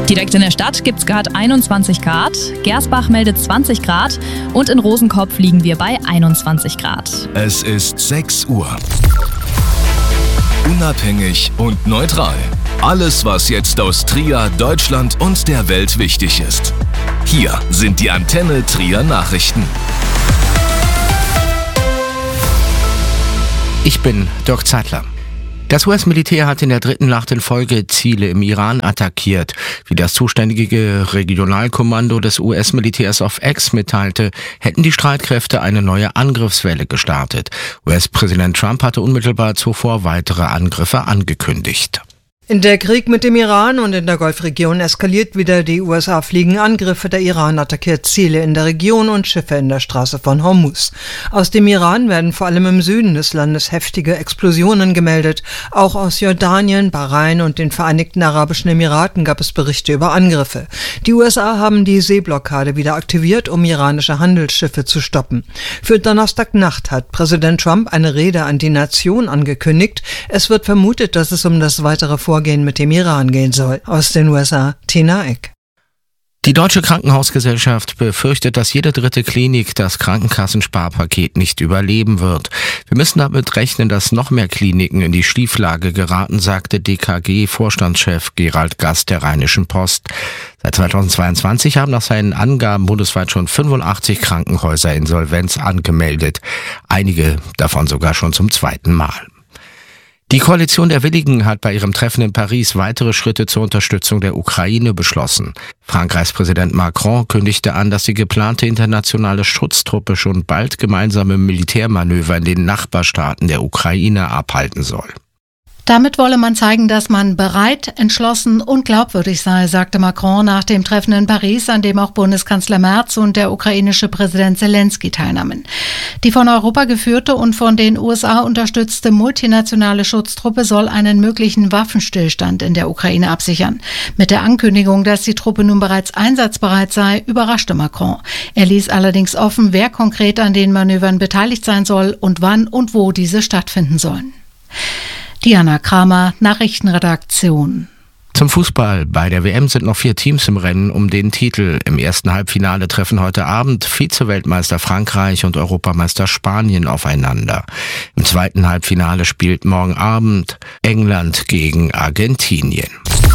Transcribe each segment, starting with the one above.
Direkt in der Stadt gibt es gerade 21 Grad, Gersbach meldet 20 Grad und in Rosenkopf liegen wir bei 21 Grad. Es ist 6 Uhr. Unabhängig und neutral. Alles, was jetzt aus Trier, Deutschland und der Welt wichtig ist. Hier sind die Antenne Trier Nachrichten. Ich bin Dirk Zeitler. Das US-Militär hat in der 3. Nacht in Folge Ziele im Iran attackiert. Wie das zuständige Regionalkommando des US-Militärs auf X mitteilte, hätten die Streitkräfte eine neue Angriffswelle gestartet. US-Präsident Trump hatte unmittelbar zuvor weitere Angriffe angekündigt. Der Krieg mit dem Iran und in der Golfregion eskaliert wieder. Die USA fliegen Angriffe, der Iran attackiert Ziele in der Region und Schiffe in der Straße von Hormuz. Aus dem Iran werden vor allem im Süden des Landes heftige Explosionen gemeldet. Auch aus Jordanien, Bahrain und den Vereinigten Arabischen Emiraten gab es Berichte über Angriffe. Die USA haben die Seeblockade wieder aktiviert, um iranische Handelsschiffe zu stoppen. Für Donnerstagnacht hat Präsident Trump eine Rede an die Nation angekündigt. Es wird vermutet, dass es um das weitere Vorgehen mit dem Iran gehen soll. Aus den USA, Tina Eck. Die Deutsche Krankenhausgesellschaft befürchtet, dass jede 3. Klinik das Krankenkassensparpaket nicht überleben wird. Wir müssen damit rechnen, dass noch mehr Kliniken in die Schieflage geraten, sagte DKG-Vorstandschef Gerald Gast der Rheinischen Post. Seit 2022 haben nach seinen Angaben bundesweit schon 85 Krankenhäuser Insolvenz angemeldet. Einige davon sogar schon zum 2. Mal. Die Koalition der Willigen hat bei ihrem Treffen in Paris weitere Schritte zur Unterstützung der Ukraine beschlossen. Frankreichs Präsident Macron kündigte an, dass die geplante internationale Schutztruppe schon bald gemeinsame Militärmanöver in den Nachbarstaaten der Ukraine abhalten soll. Damit wolle man zeigen, dass man bereit, entschlossen und glaubwürdig sei, sagte Macron nach dem Treffen in Paris, an dem auch Bundeskanzler Merz und der ukrainische Präsident Zelensky teilnahmen. Die von Europa geführte und von den USA unterstützte multinationale Schutztruppe soll einen möglichen Waffenstillstand in der Ukraine absichern. Mit der Ankündigung, dass die Truppe nun bereits einsatzbereit sei, überraschte Macron. Er ließ allerdings offen, wer konkret an den Manövern beteiligt sein soll und wann und wo diese stattfinden sollen. Diana Kramer, Nachrichtenredaktion. Zum Fußball. Bei der WM sind noch 4 Teams im Rennen um den Titel. Im ersten Halbfinale treffen heute Abend Vize-Weltmeister Frankreich und Europameister Spanien aufeinander. Im zweiten Halbfinale spielt morgen Abend England gegen Argentinien.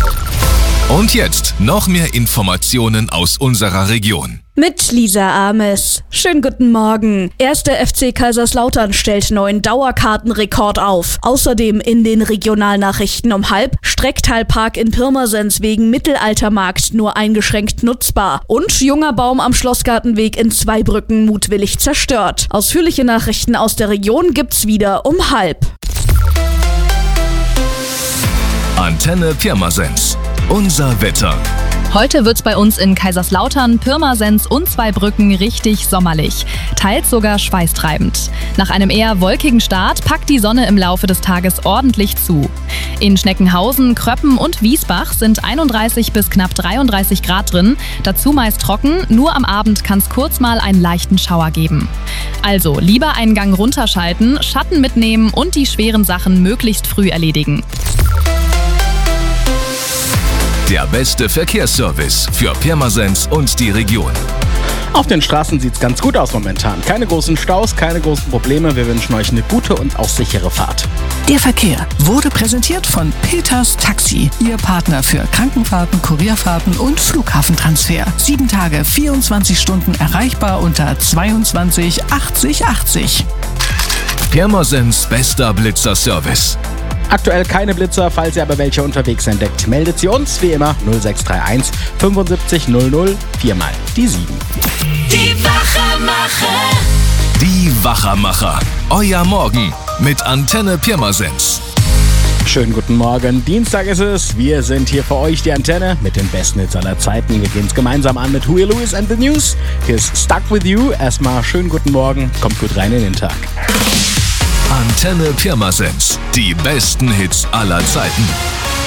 Und jetzt noch mehr Informationen aus unserer Region. Mit Lisa Ames. Schönen guten Morgen. 1. FC Kaiserslautern stellt neuen Dauerkartenrekord auf. Außerdem in den Regionalnachrichten um 12:30 Strecktalpark in Pirmasens wegen Mittelaltermarkt nur eingeschränkt nutzbar. Und junger Baum am Schlossgartenweg in Zweibrücken mutwillig zerstört. Ausführliche Nachrichten aus der Region gibt's wieder um 12:30. Antenne Pirmasens. Unser Wetter. Heute wird's bei uns in Kaiserslautern, Pirmasens und Zweibrücken richtig sommerlich. Teils sogar schweißtreibend. Nach einem eher wolkigen Start packt die Sonne im Laufe des Tages ordentlich zu. In Schneckenhausen, Kröppen und Wiesbach sind 31 bis knapp 33 Grad drin. Dazu meist trocken, nur am Abend kann's kurz mal einen leichten Schauer geben. Also lieber einen Gang runterschalten, Schatten mitnehmen und die schweren Sachen möglichst früh erledigen. Der beste Verkehrsservice für Pirmasens und die Region. Auf den Straßen sieht's ganz gut aus momentan. Keine großen Staus, keine großen Probleme. Wir wünschen euch eine gute und auch sichere Fahrt. Der Verkehr wurde präsentiert von Peters Taxi, Ihr Partner für Krankenfahrten, Kurierfahrten und Flughafentransfer. 7 Tage, 24 Stunden erreichbar unter 22 80 80. Pirmasens bester Blitzerservice. Aktuell keine Blitzer, falls ihr aber welche unterwegs entdeckt, meldet sie uns, wie immer, 0631 75 00 4 mal die 7. Die Wachermacher. Die Wachermacher. Euer Morgen mit Antenne Pirmasens. Schönen guten Morgen, Dienstag ist es. Wir sind hier für euch, die Antenne, mit den besten Hits aller Zeiten. Wir gehen es gemeinsam an mit Huey Lewis and the News. Hier ist Stuck With You. Erstmal schönen guten Morgen, kommt gut rein in den Tag. Antenne Pirmasens. Die besten Hits aller Zeiten.